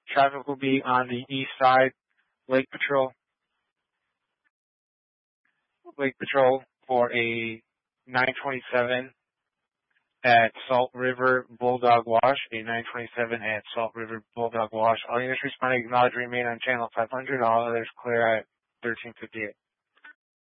Traffic will be on the east side. Lake Patrol for a 927 at Salt River Bulldog Wash, a 927 at Salt River Bulldog Wash. All units responding acknowledge remain on channel 500. All others clear at 1358.